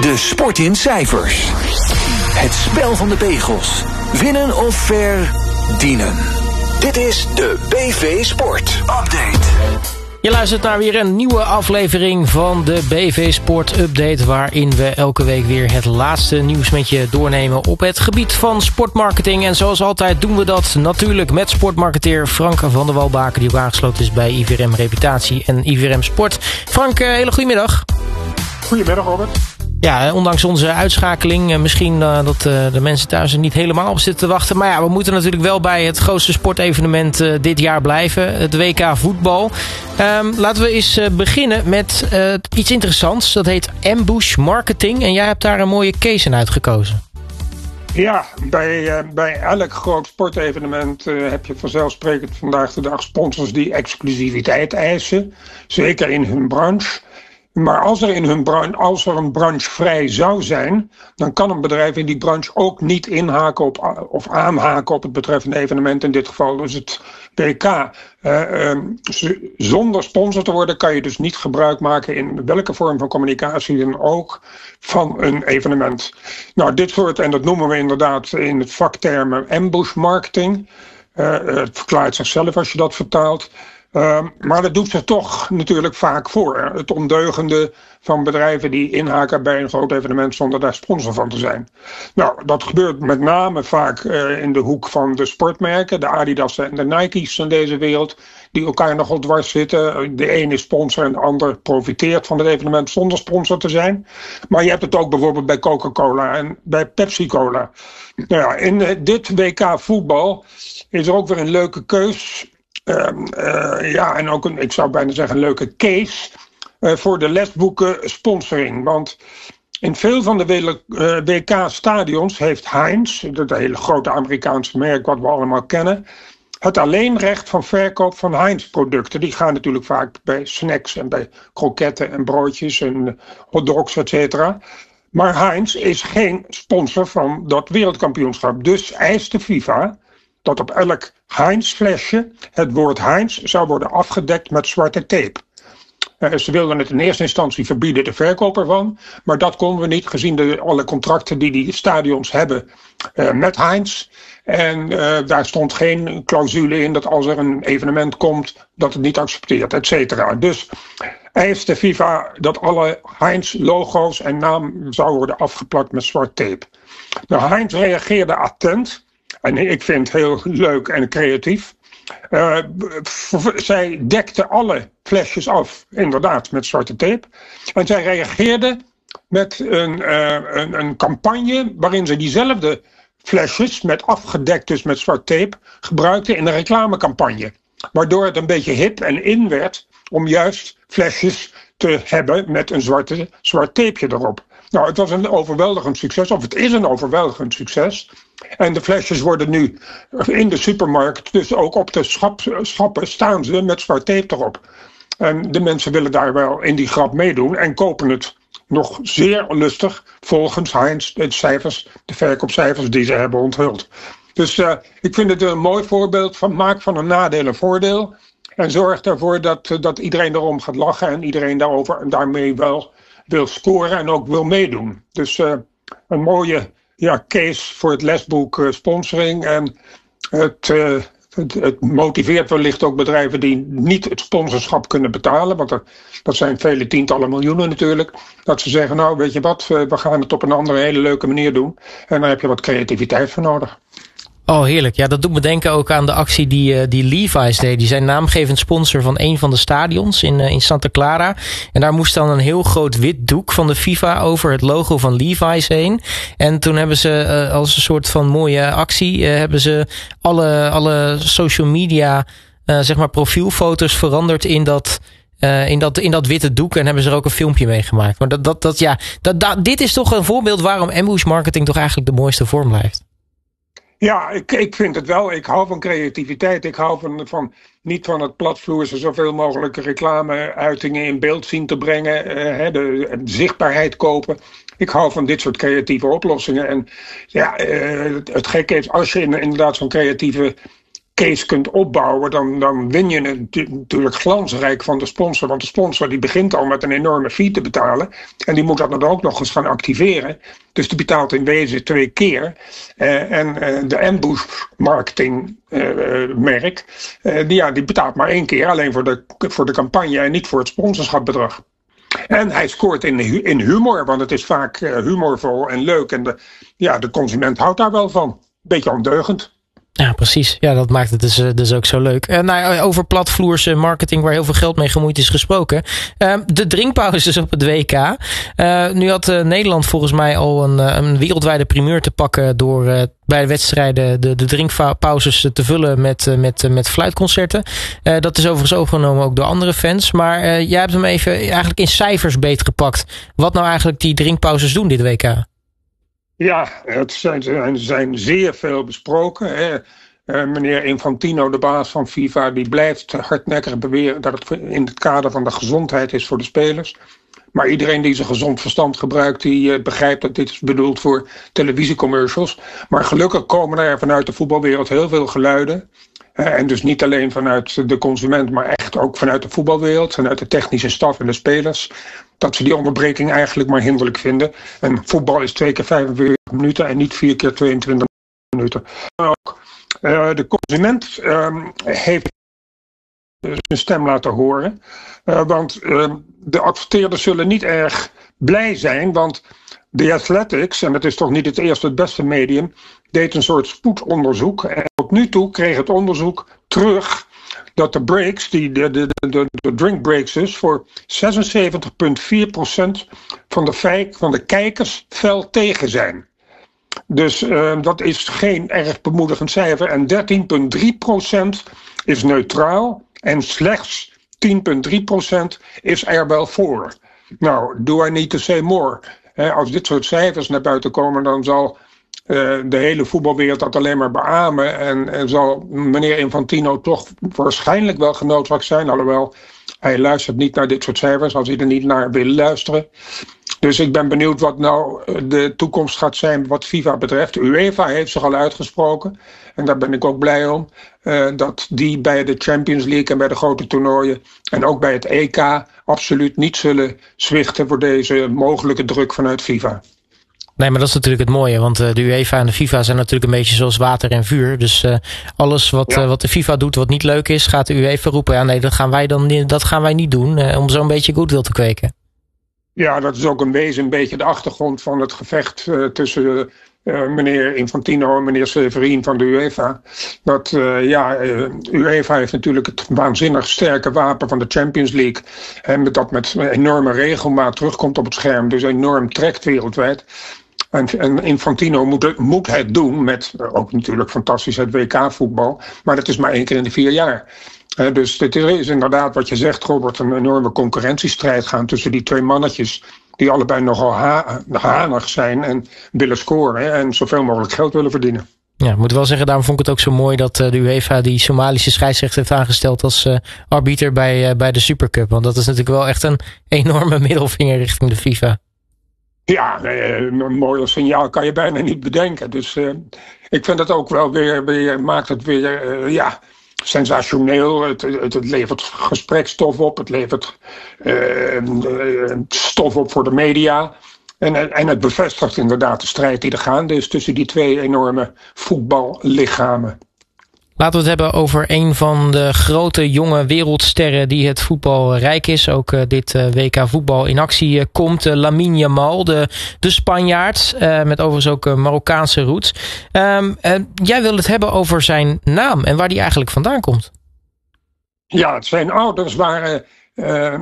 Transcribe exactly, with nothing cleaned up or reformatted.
De sport in cijfers. Het spel van de pegels. Winnen of verdienen. Dit is de B V Sport Update. Je luistert naar weer een nieuwe aflevering van de B V Sport Update, waarin we elke week weer het laatste nieuws met je doornemen op het gebied van sportmarketing. En zoals altijd doen we dat natuurlijk met sportmarketeer Frank van der Walbaken, die ook aangesloten is bij I V R M Reputatie en I V R M Sport. Frank, hele goedemiddag. Goedemiddag, Robert. Ja, ondanks onze uitschakeling, misschien uh, dat uh, de mensen thuis er niet helemaal op zitten te wachten. Maar ja, we moeten natuurlijk wel bij het grootste sportevenement uh, dit jaar blijven. Het W K voetbal. Um, laten we eens uh, beginnen met uh, iets interessants. Dat heet Ambush Marketing. En jij hebt daar een mooie case in uitgekozen. Ja, bij, uh, bij elk groot sportevenement uh, heb je vanzelfsprekend vandaag de dag sponsors die exclusiviteit eisen. Zeker in hun branche. Maar als er, in hun branche, als er een branche vrij zou zijn, dan kan een bedrijf in die branche ook niet inhaken op, of aanhaken op het betreffende evenement. In dit geval dus het W K. Uh, um, zonder sponsor te worden kan je dus niet gebruik maken in welke vorm van communicatie dan ook van een evenement. Nou, dit soort, en dat noemen we inderdaad in het vaktermen ambush marketing. Uh, het verklaart zichzelf als je dat vertaalt. Uh, maar dat doet zich toch natuurlijk vaak voor. Het ondeugende van bedrijven die inhaken bij een groot evenement zonder daar sponsor van te zijn. Nou, dat gebeurt met name vaak uh, in de hoek van de sportmerken. De Adidas en de Nike's van deze wereld. Die elkaar nogal dwars zitten. De ene is sponsor en de ander profiteert van het evenement zonder sponsor te zijn. Maar je hebt het ook bijvoorbeeld bij Coca-Cola en bij Pepsi-Cola. Nou ja, in uh, dit W K voetbal is er ook weer een leuke keus. Uh, uh, ja, en ook een, ik zou bijna zeggen, een leuke case uh, voor de lesboeken sponsoring. Want in veel van de uh, W K-stadions heeft Heinz, dat hele grote Amerikaanse merk wat we allemaal kennen, het alleenrecht van verkoop van Heinz-producten. Die gaan natuurlijk vaak bij snacks en bij kroketten en broodjes en hotdogs, et cetera. Maar Heinz is geen sponsor van dat wereldkampioenschap. Dus eist de FIFA dat op elk Heinz-flesje het woord Heinz zou worden afgedekt met zwarte tape. Uh, ze wilden het in eerste instantie verbieden, de verkoop ervan. Maar dat konden we niet, gezien de, alle contracten die die stadions hebben uh, met Heinz. En uh, daar stond geen clausule in dat als er een evenement komt, dat het niet accepteert, et cetera. Dus eist de FIFA dat alle Heinz-logo's en naam zou worden afgeplakt met zwart tape. Nou, Heinz reageerde attent. En ik vind het heel leuk en creatief. Uh, zij dekte alle flesjes af, inderdaad, met zwarte tape. En zij reageerde met een, uh, een, een campagne waarin ze diezelfde flesjes, met afgedekt dus met zwart tape, gebruikte in een reclamecampagne. Waardoor het een beetje hip en in werd om juist flesjes te hebben met een zwarte, zwart tapeje erop. Nou, het was een overweldigend succes, of het is een overweldigend succes. En de flesjes worden nu in de supermarkt, dus ook op de schap, schappen staan ze met zwart tape erop. En de mensen willen daar wel in die grap meedoen en kopen het nog zeer lustig volgens Heinz de cijfers, de verkoopcijfers die ze hebben onthuld. Dus uh, ik vind het een mooi voorbeeld van maak van een nadeel een voordeel. En zorg ervoor dat, dat iedereen erom gaat lachen en iedereen daarover en daarmee wel wil scoren en ook wil meedoen. Dus uh, een mooie ja, case voor het lesboek uh, sponsoring. En het, uh, het, het motiveert wellicht ook bedrijven die niet het sponsorschap kunnen betalen. Want er, dat zijn vele tientallen miljoenen natuurlijk. Dat ze zeggen, nou weet je wat, uh, we gaan het op een andere hele leuke manier doen. En daar heb je wat creativiteit voor nodig. Oh, heerlijk. Ja, dat doet me denken ook aan de actie die, die Levi's deed. Die zijn naamgevend sponsor van een van de stadions in, in Santa Clara. En daar moest dan een heel groot wit doek van de FIFA over het logo van Levi's heen. En toen hebben ze uh, als een soort van mooie actie, uh, hebben ze alle, alle social media, uh, zeg maar profielfoto's veranderd in dat, uh, in dat, in dat witte doek. En hebben ze er ook een filmpje mee gemaakt. Maar dat, dat, dat, ja, dat, dat, dit is toch een voorbeeld waarom ambush marketing toch eigenlijk de mooiste vorm blijft. Ja, ik, ik vind het wel. Ik hou van creativiteit. Ik hou van, van niet van het platvloerse zoveel mogelijk reclameuitingen in beeld zien te brengen. Uh, de, de zichtbaarheid kopen. Ik hou van dit soort creatieve oplossingen. En ja, uh, het, het gekke is, als je inderdaad zo'n creatieve case kunt opbouwen, dan, dan win je het natuurlijk glansrijk van de sponsor. Want de sponsor die begint al met een enorme fee te betalen. En die moet dat dan ook nog eens gaan activeren. Dus die betaalt in wezen twee keer. Uh, en uh, de ambush marketing uh, merk, uh, die, ja, die betaalt maar één keer. Alleen voor de, voor de campagne en niet voor het sponsorschapbedrag. En hij scoort in, in humor, want het is vaak uh, humorvol en leuk. En de, ja, de consument houdt daar wel van. Beetje ondeugend. Ja, precies. Ja, dat maakt het dus, dus ook zo leuk. Uh, nou, over platvloerse marketing waar heel veel geld mee gemoeid is gesproken. Uh, de drinkpauzes op het W K. Uh, nu had uh, Nederland volgens mij al een, een wereldwijde primeur te pakken door uh, bij de wedstrijden de, de drinkpauzes te vullen met, uh, met, uh, met fluitconcerten. Uh, dat is overigens overgenomen ook door andere fans. Maar uh, jij hebt hem even eigenlijk in cijfers beetgepakt. Wat nou eigenlijk die drinkpauzes doen dit W K? Ja, het zijn, zijn zeer veel besproken. Hè. Uh, meneer Infantino, de baas van FIFA, die blijft hardnekkig beweren dat het in het kader van de gezondheid is voor de spelers. Maar iedereen die zijn gezond verstand gebruikt, die uh, begrijpt dat dit is bedoeld voor televisiecommercials. Maar gelukkig komen er vanuit de voetbalwereld heel veel geluiden. Uh, en dus niet alleen vanuit de consument, maar echt ook vanuit de voetbalwereld, vanuit de technische staf en de spelers. Dat ze die onderbreking eigenlijk maar hinderlijk vinden. En voetbal is twee keer vijfenveertig minuten en niet vier keer tweeëntwintig minuten. Ook, uh, de consument uh, heeft zijn stem laten horen. Uh, want uh, de adverteerders zullen niet erg blij zijn. Want The Athletics, en dat is toch niet het eerste het beste medium, deed een soort spoedonderzoek. En tot nu toe kreeg het onderzoek terug dat de breaks, die, de, de, de, de drink breaks dus, voor zesenzeventig komma vier procent van de, feit, van de kijkers fel tegen zijn. Dus uh, dat is geen erg bemoedigend cijfer. En dertien komma drie procent is neutraal en slechts tien komma drie procent is er wel voor. Nou, do I need to say more? He, als dit soort cijfers naar buiten komen, dan zal Uh, de hele voetbalwereld dat alleen maar beamen. En, en zal meneer Infantino toch waarschijnlijk wel genoodzaakt zijn. Alhoewel, hij luistert niet naar dit soort cijfers als hij er niet naar wil luisteren. Dus ik ben benieuwd wat nou de toekomst gaat zijn wat FIFA betreft. UEFA heeft zich al uitgesproken. En daar ben ik ook blij om. Uh, dat die bij de Champions League en bij de grote toernooien en ook bij het E K absoluut niet zullen zwichten voor deze mogelijke druk vanuit FIFA. Nee, maar dat is natuurlijk het mooie, want de UEFA en de FIFA zijn natuurlijk een beetje zoals water en vuur. Dus uh, alles wat, ja. uh, wat de FIFA doet wat niet leuk is, gaat de UEFA roepen. Ja, nee, dat gaan wij dan dat gaan wij niet doen, uh, om zo'n beetje goodwill te kweken. Ja, dat is ook een wezen een beetje de achtergrond van het gevecht uh, tussen uh, meneer Infantino en meneer Severin van de UEFA. Dat uh, ja, uh, UEFA heeft natuurlijk het waanzinnig sterke wapen van de Champions League. En dat met enorme regelmaat terugkomt op het scherm, dus enorm trekt wereldwijd. En, en Infantino moet het, moet het doen met ook natuurlijk fantastisch het W K-voetbal. Maar dat is maar één keer in de vier jaar. Uh, dus dit is inderdaad wat je zegt, Robert, een enorme concurrentiestrijd gaan tussen die twee mannetjes. Die allebei nogal ha- hanig zijn en willen scoren. Hè, en zoveel mogelijk geld willen verdienen. Ja, ik moet wel zeggen, daarom vond ik het ook zo mooi dat uh, de UEFA die Somalische scheidsrechter heeft aangesteld als uh, arbiter bij, uh, bij de Supercup. Want dat is natuurlijk wel echt een enorme middelvinger richting de FIFA. Ja, een mooi signaal kan je bijna niet bedenken. Dus uh, ik vind het ook wel weer, weer maakt het weer, uh, ja, sensationeel. Het, het, het levert gesprekstof op, het levert uh, stof op voor de media. En, en het bevestigt inderdaad de strijd die er gaande is tussen die twee enorme voetballichamen. Laten we het hebben over een van de grote jonge wereldsterren die het voetbal rijk is. Ook uh, dit uh, W K voetbal in actie uh, komt. Uh, Lamine Yamal, de, de Spanjaard. Uh, met overigens ook uh, Marokkaanse roots. Um, uh, jij wil het hebben over zijn naam en waar die eigenlijk vandaan komt. Ja, zijn ouders waren uh,